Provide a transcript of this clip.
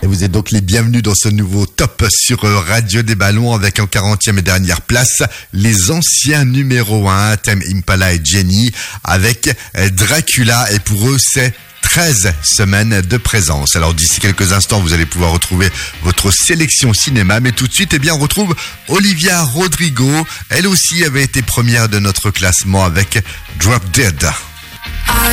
Et vous êtes donc les bienvenus dans ce nouveau top sur Radio des Ballons avec en 40e et dernière place les anciens numéro 1, Tame Impala et Jenny avec Dracula. Et pour eux, c'est 13 semaines de présence. Alors d'ici quelques instants, vous allez pouvoir retrouver votre sélection cinéma. Mais tout de suite, on retrouve Olivia Rodrigo. Elle aussi avait été première de notre classement avec Drop Dead. I